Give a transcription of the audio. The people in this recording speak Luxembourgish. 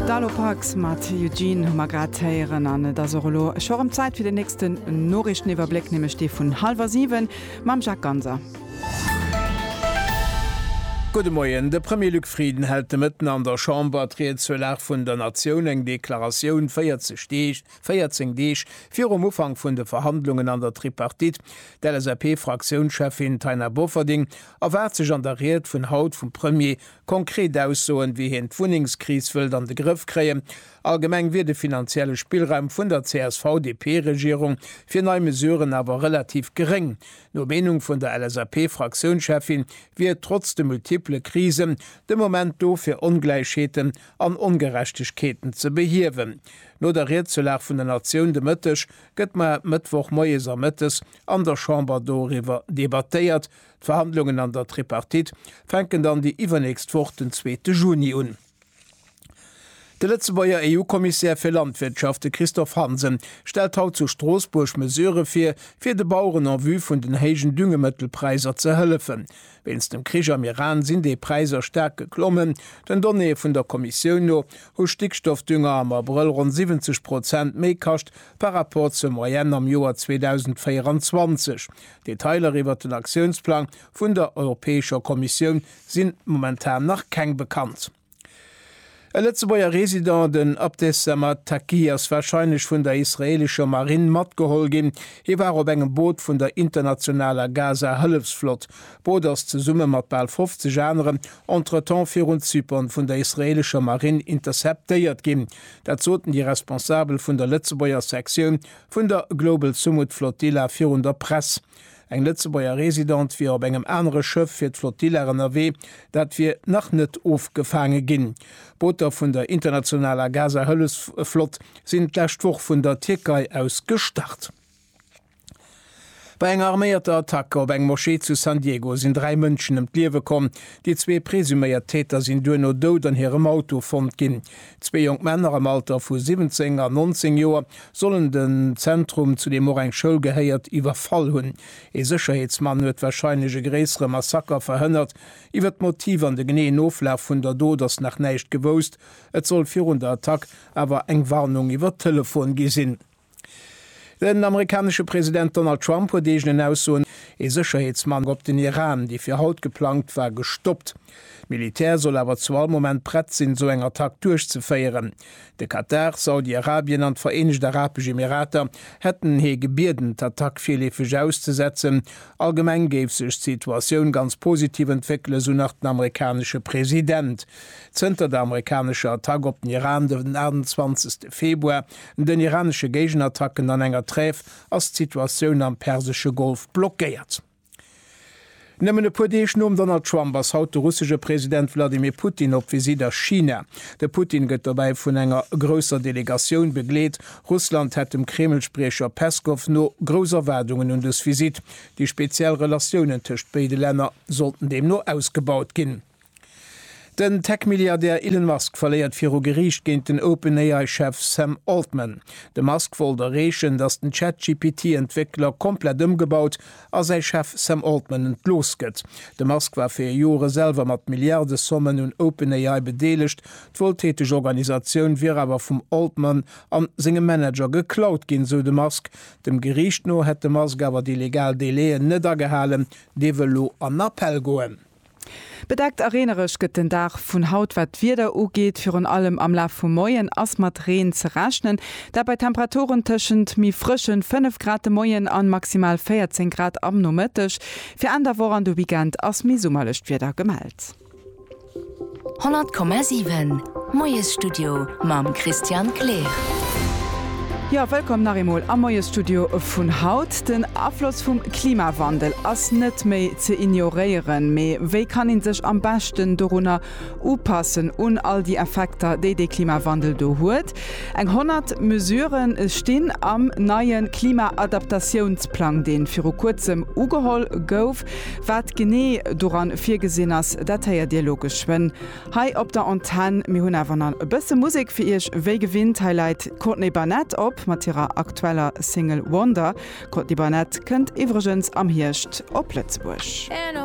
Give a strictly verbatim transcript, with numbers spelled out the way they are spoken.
Dalopax mat Eugene Magatéieren an der Sorolo Schorem Zeit fir den nächsten Norrichteniwwerblick nehme ste vun halber sieben mam Jacques Ganser. Gute Morgen. Der Premier Luc Frieden hält mitten an der Chambre dreht zu Lach vun der Nation eng Deklaration vierzehn Deeg fir um Umfang vun de Verhandlungen an der Tripartit. Der L S P-Fraktionschefin Taina Bofferding erwart sich an der Rede vun Haut vum Premier konkret aussoen, wie hin d'Wuningskris will an de Griff kreen. Allgemeng wird de finanzielle Spielraum vun der C S V D P-Regierung fir neue Mesuren aber relativ gering. No Meinung vun der L S P-Fraktionschefin wird trotz de multiple Krisen de Moment do fir Ungleichheiten an Ungerechtigkeiten ze behiewen. No der Rätselach vun der Nation de Mëttech gëtt ma Mittwoch Moieser Mittes an der Chambre doriwer debattéiert. Verhandlungen an der Tripartit fenken dann die iwwernächst vor den zweiten Juni un. Der letzte Bayer E U-Kommissär für Landwirtschaft Christoph Hansen stellt haut zu Straßburg Mesure fir fir de Bauern an vu vun den hegen Düngemittelpreiser ze hëllefen. Wenns dem Krieg am Iran sind de Preiser stark geklommen, den Donné vun der Kommission no ho Stickstoffdünger am April rund siebzig Prozent méi kascht par rapport zum Moyen am Joar zweitausendvierundzwanzig. Detailer iwwer den Aktionsplan vun der Europäischer Kommission sind momentan noch keng bekannt. E letzebauer Resident den Abdessamad Taki ass wahrscheinlich vun der israelischer Marine mat gehol gin. Hi war op engem Boot vun der internationaler Gaza-Hëllefsflott. Boot ass ze Summe mat bald fünfzig Jahren entretemps fir und Zypern vun der israelischer Marine interceptéiert gin. Dat zoten die Responsabel vun der letzebauer Sektion vun der Global Summit Flottilla fir der Press. Eng letzebauer Resident fir op engem andere Schëff fir d' Flottilleren erwe, dat wir nach net ofgefange ginn. Booter vun der internationaler Gaza-Hëllesflott sind lächtwoch vun der Türkei aus gestart. Bei enger armeierter Attacke op eng Moschee zu San Diego sind drei Mënschen em Liewe kom. Die zwee presuméiert Täter sind duer no dod an hirem Auto fond ginn. Zwei jung Männer am Alter vu siebzehn an neunzehn Joer sollen den Zentrum zu dem or eng Schul geheiert iwwerfall hunn. E Sicherheitsmann huet wahrscheinliche gräsere Massaker verhënnert. Iwer d Motiv an de geneen Oflaf vun der Do ass nach neicht gewost. Et soll virun der Attack awer eng Warnung iwwer Telefon gesinn. Den amerikanische Präsident Donald Trump huet degen Aussoen e Sicherheitsmann op den Iran, die fir Haut geplant war, gestoppt. Militär soll aber zu allem Moment brett sinn, so eng Attack durchzufeieren. De Katar, Saudi-Arabien an Vereinigte Arabische Emirate hätten he gebierden d'Attack vielefig auszusetzen. Allgemein gäf sich Situation ganz positiv entwickle, so nach den amerikanische Präsident. Zter der amerikanische Attack op den Iran den einundzwanzigsten Februar den iranische Gegenattacken an enger Treff als Situation am Persische Golf blockiert. Nëmmen e pudeech nom Donald Trump as haut de russische Präsident Wladimir Putin op Visit a China. De Putin gëtt dabei vun enger grösser Delegatioun begleet. Russland hett dem Kremlsprecher Peskov no groser Werdungen und des Visit. Die speziell Relationen tëcht beide Länder sollten dem no ausgebaut ginn. Den Tech-Milliardär Elon Musk verleiert fir o Gericht géint den OpenAI-Chef Sam Altman. De Musk wollt errechen, dats den ChatGPT-Entwickler komplett ëmgebaut as sei Chef Sam Altman entlosgëtt. De Musk war fir Jore selver mat Milliardesummen und OpenAI bedeligt. D'wohltäteg Organisaoun wie awer vum Altman an segem Manager geklaut ginn, so de Musk. Dem Gericht no hett de Musk awer die legal Deleen net agehalen, dewelo an Appell goen. Bedeckt erinnerech gëtt den Dach vun Haut wat wieder ugeet fir an allem am Laf vu Moien ass mat Reen ze rechnen, dabei Temperaturen tschend mi frischen fünf Grad Moien an maximal vierzehn Grad am Nomettech, fir ander woran du Wigent ass mi summmerlecht wieder gemeldt. hundert Komma sieben Moies Studio mam Christian Kleer. Ja, willkommen nach Emol am Moies Studio vun Haut. Den Abfluss vom Klimawandel ass net méi ze ignorieren. Me wéi kann in sech am besten Doruna upassen un all die Effekte, déi de Klimawandel do huet. Eng hundert Mesuren stehen am neuen Klimaadaptationsplan, den fir kurzem ugeholl gouf, wat gené doran vir gesinn ass Datier dialogisch wenn. Hei op der Antenne mi hunn awer an bësse Musik fir ich wéi gewinnt Highlight Courtney Barnett op mat ihrer aktueller Single Wonder. Courtney Barnett kënnt iwwergens am Hircht op Lützburg.